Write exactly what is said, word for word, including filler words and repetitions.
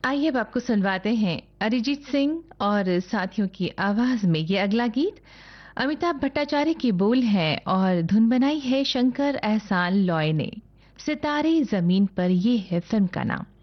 आइए अब आपको सुनवाते हैं अरिजीत सिंह और साथियों की आवाज में ये अगला गीत। अमिताभ भट्टाचार्य की बोल है और धुन बनाई है शंकर एहसान लॉय ने। सितारे जमीन पर, ये है फिल्म का नाम।